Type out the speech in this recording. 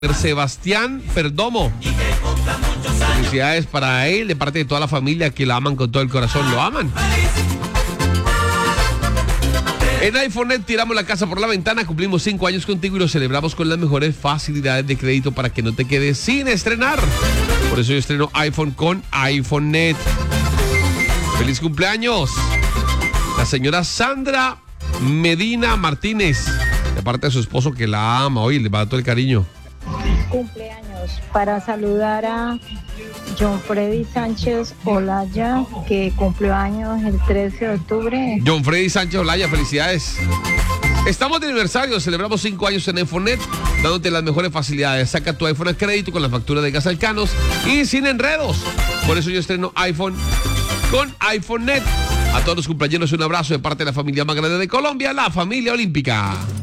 Sebastián Perdomo. Felicidades para él, de parte de toda la familia que la aman con todo el corazón, lo aman. En iPhoneNet tiramos la casa por la ventana, cumplimos 5 años contigo y lo celebramos con las mejores facilidades de crédito para que no te quedes sin estrenar. Por eso yo estreno iPhone con iPhoneNet. ¡Feliz cumpleaños! La señora Sandra Medina Martínez, de parte de su esposo que la ama, hoy le va a dar todo el cariño. Cumpleaños para saludar a John Freddy Sánchez Olaya, que cumplió años el 13 de octubre. John Freddy Sánchez Olaya, felicidades. Estamos de aniversario, celebramos 5 años en iPhoneNet, dándote las mejores facilidades. Saca tu iPhone a crédito con la factura de gas Alcanos y sin enredos. Por eso yo estreno iPhone con iPhoneNet. A todos los cumpleaños un abrazo de parte de la familia más grande de Colombia, la familia olímpica.